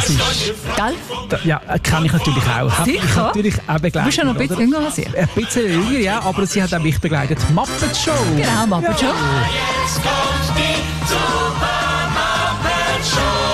Das ist... Gell? Ja, kenne ich natürlich auch. Hat mich Sicher? natürlich auch begleitet. Du bist ja noch ein bisschen oder? jünger als ich. Ein bisschen jünger, ja, aber sie hat auch mich begleitet. Muppet Show. Genau, Muppet Show. Jetzt kommt die Super Muppet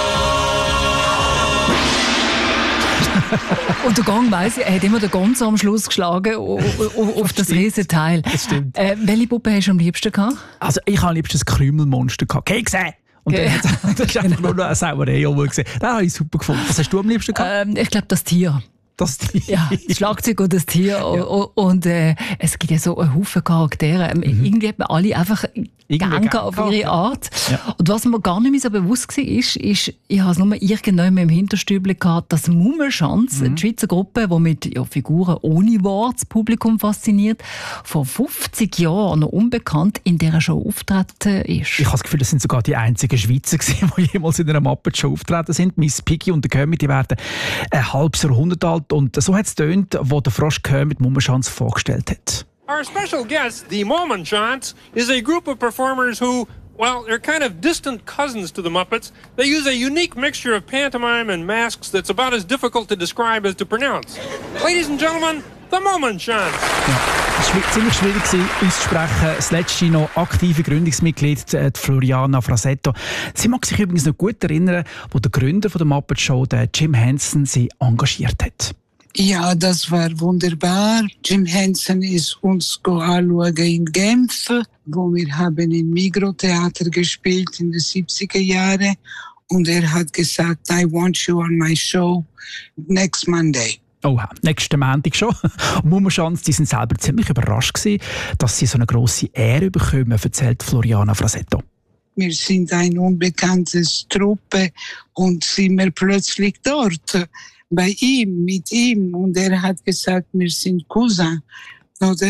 Show. Und der Gong, weiss ich, er hat immer den Gong so am Schluss geschlagen auf das riesen Teil. Das stimmt. Welche Puppe hast du am liebsten gehabt? Also ich habe am liebsten das Krümelmonster gehabt. Kekse! Und dann das ist einfach nur noch eine Sauerei gesehen. Das habe ich super gefunden. Was hast du am liebsten gehabt? Ich glaube, das Tier. Das Ja, das Schlagzeug und das Tier. Und es gibt ja so einen Haufen Charaktere. Irgendwie hat man alle einfach gegangen auf ihre Art. Ja. Und was mir gar nicht mehr so bewusst war, ist ich habe es nur irgendwann im Hinterstübli gehabt, dass Mummenschanz, die Schweizer Gruppe, die mit Figuren ohne Wort das Publikum fasziniert, vor 50 Jahren noch unbekannt in dieser Show auftreten ist. Ich habe das Gefühl, das sind sogar die einzigen Schweizer gewesen, die jemals in einer Muppet Show auftreten sind. Miss Piggy und der Kermit, die werden ein halbes Jahrhundert alt. Und so hat es getönt, wo der Frosch Kermit Mummenschanz vorgestellt hat. Our special guest, the Mummenschanz, is a group of performers who, well, they're kind of distant cousins to the Muppets. They use a unique mixture of pantomime and masks that's about as difficult to describe as to pronounce. Ladies and gentlemen, the Mummenschanz. Ja, es war ziemlich schwierig auszusprechen. Das letzte noch aktive Gründungsmitglied, die Floriana Frasetto. Sie mag sich übrigens noch gut erinnern, wo der Gründer von der Muppet Show, der Jim Henson, sie engagiert hat. Ja, das war wunderbar. Jim Henson ist uns anschauen in Genf, wo wir haben im Migros-Theater gespielt in den 70er Jahren. Und er hat gesagt, I want you on my show next Monday. Oha, nächsten Montag schon. Und Mummenschanz, die sind selber ziemlich überrascht gewesen, dass sie so eine grosse Ehre bekommen, erzählt Floriana Frasetto. Wir sind eine unbekannte Truppe und sind wir plötzlich dort. Bei ihm, mit ihm. Und er hat gesagt, wir sind Cousin. Oder?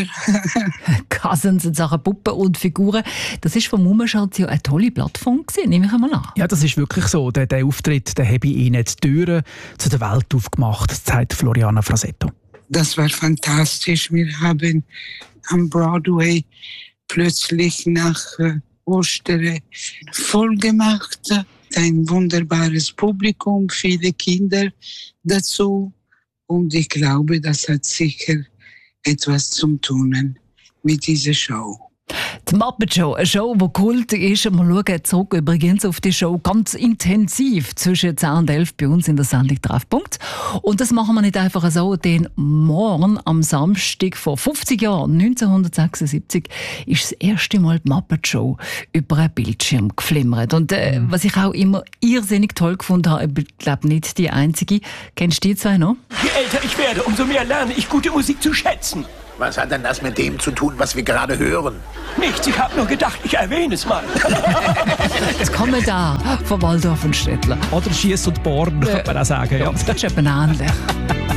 Cousins in Sachen Puppen und Figuren. Das war von Mummenschanz ja eine tolle Plattform gewesen, nehme ich einmal an. Ja, das ist wirklich so. Der Auftritt, der habe ich ihnen die Türen zu der Welt aufgemacht, sagt Floriana Frasetto. Das war fantastisch. Wir haben am Broadway plötzlich nach Ostern voll gemacht. Ein wunderbares Publikum, viele Kinder dazu. Und ich glaube, das hat sicher etwas zu tun mit dieser Show. Die Muppet Show, eine Show, die Kult ist. Wir schauen zurück übrigens auf die Show ganz intensiv zwischen 10 und 11 bei uns in der Sendung Treffpunkt. Und das machen wir nicht einfach so, denn morgen am Samstag vor 50 Jahren, 1976, ist das erste Mal die Muppet Show über einen Bildschirm geflimmert. Und was ich auch immer irrsinnig toll gefunden habe, ich glaube nicht die einzige, kennst du die zwei noch? Je älter ich werde, umso mehr lerne ich gute Musik zu schätzen. Was hat denn das mit dem zu tun, was wir gerade hören? Nichts, ich habe nur gedacht, ich erwähne es mal. Das Kommentar von Waldorf und Städtler. Oder Schiess und Born, könnte man auch sagen. Ja. Das ist eben ähnlich.